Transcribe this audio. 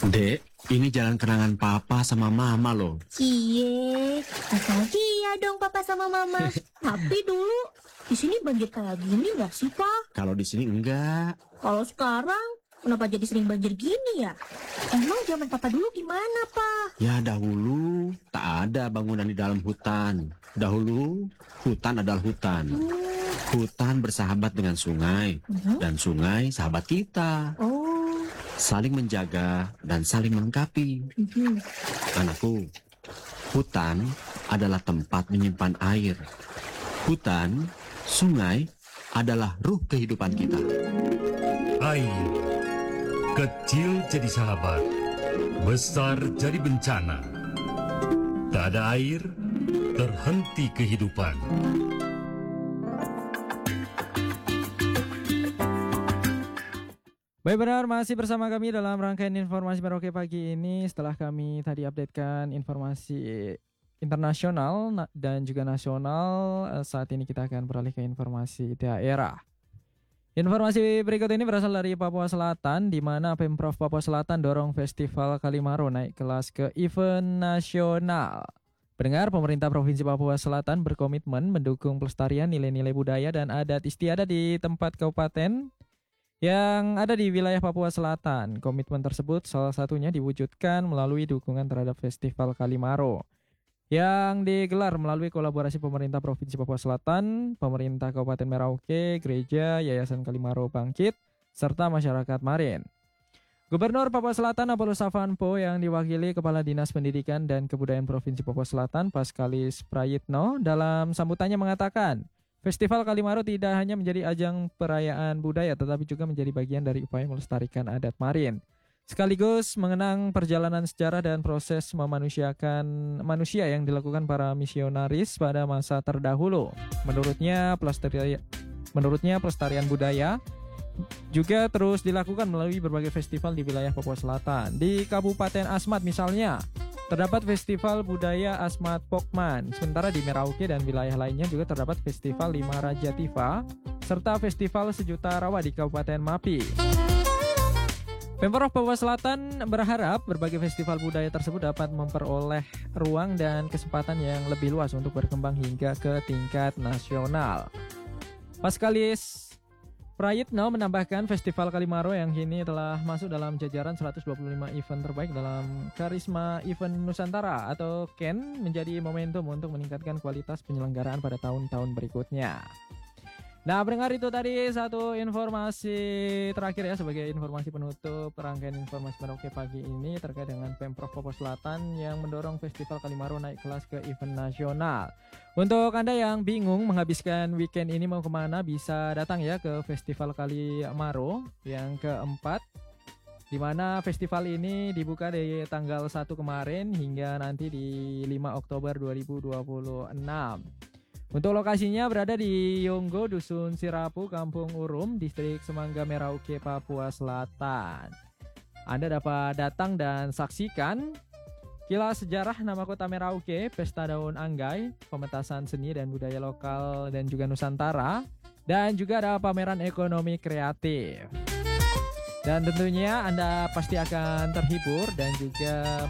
Dek, ini jalan kenangan papa sama mama loh. Cie, nostalgia dong papa sama mama. Tapi dulu di sini banjir kayak gini nggak sih, Pak? Kalau di sini enggak. Kalau sekarang kenapa jadi sering banjir gini ya? Emang zaman papa dulu gimana, Pak? Ya dahulu tak ada bangunan di dalam hutan. Dahulu hutan adalah hutan. Hutan bersahabat dengan sungai. Dan sungai sahabat kita. Oh, Saling menjaga dan saling melengkapi. Anakku, hutan adalah tempat menyimpan air. Hutan, sungai adalah ruh kehidupan kita. Air, kecil jadi sahabat, besar jadi bencana. Tak ada air, terhenti kehidupan. Baik, benar, masih bersama kami dalam rangkaian informasi Merauke pagi ini. Setelah kami tadi updatekan informasi internasional dan juga nasional, saat ini kita akan beralih ke informasi daerah. Informasi berikut ini berasal dari Papua Selatan, di mana Pemprov Papua Selatan dorong Festival Kalimaro naik kelas ke event nasional. Pendengar, pemerintah Provinsi Papua Selatan berkomitmen mendukung pelestarian nilai-nilai budaya dan adat istiadat di tempat kabupaten yang ada di wilayah Papua Selatan. Komitmen tersebut salah satunya diwujudkan melalui dukungan terhadap Festival Kalimaro yang digelar melalui kolaborasi pemerintah Provinsi Papua Selatan, pemerintah Kabupaten Merauke, gereja, Yayasan Kalimaro Bangkit, serta masyarakat Marin. Gubernur Papua Selatan Apollo Savanpo yang diwakili Kepala Dinas Pendidikan dan Kebudayaan Provinsi Papua Selatan Paskalis Prayitno dalam sambutannya mengatakan, Festival Kalimaro tidak hanya menjadi ajang perayaan budaya, tetapi juga menjadi bagian dari upaya melestarikan adat Marin. Sekaligus mengenang perjalanan sejarah dan proses memanusiakan manusia yang dilakukan para misionaris pada masa terdahulu. Menurutnya pelestarian budaya juga terus dilakukan melalui berbagai festival di wilayah Papua Selatan. Di Kabupaten Asmat misalnya, terdapat Festival Budaya Asmat Pokman. Sementara di Merauke dan wilayah lainnya juga terdapat Festival Lima Raja Tifa, serta Festival Sejuta Rawa di Kabupaten Mapi. Pemprov Papua Selatan berharap berbagai festival budaya tersebut dapat memperoleh ruang dan kesempatan yang lebih luas untuk berkembang hingga ke tingkat nasional. Paskalis Prayitno menambahkan Festival Kalimaro yang kini telah masuk dalam jajaran 125 event terbaik dalam Karisma Event Nusantara atau KEN menjadi momentum untuk meningkatkan kualitas penyelenggaraan pada tahun-tahun berikutnya. Nah, pendengar, itu tadi satu informasi terakhir ya sebagai informasi penutup rangkaian informasi Merauke pagi ini terkait dengan Pemprov Papua Selatan yang mendorong Festival Kalimaro naik kelas ke event nasional. Untuk Anda yang bingung menghabiskan weekend ini mau kemana, bisa datang ya ke Festival Kalimaro yang keempat, di mana festival ini dibuka dari tanggal 1 kemarin hingga nanti di 5 Oktober 2026. Untuk lokasinya berada di Yonggo, Dusun Sirapu, Kampung Urum, Distrik Semangga, Merauke, Papua Selatan. Anda dapat datang dan saksikan kilas sejarah nama kota Merauke, pesta daun anggai, pementasan seni dan budaya lokal dan juga Nusantara, dan juga ada pameran ekonomi kreatif. Dan tentunya Anda pasti akan terhibur dan juga